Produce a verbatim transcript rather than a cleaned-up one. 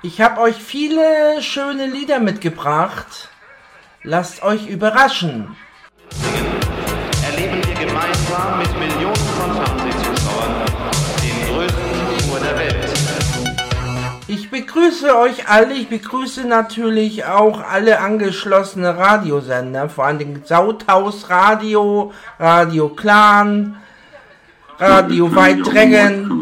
Ich habe euch viele schöne Lieder mitgebracht. Lasst euch überraschen. Erleben wir gemeinsam mit Millionen von Fernsehzuschauern den größten Tour der Welt. Ich begrüße euch alle, ich begrüße natürlich auch alle angeschlossene Radiosender, vor allem den Sauthaus Radio, Radio Clan, Radio Weitrengen,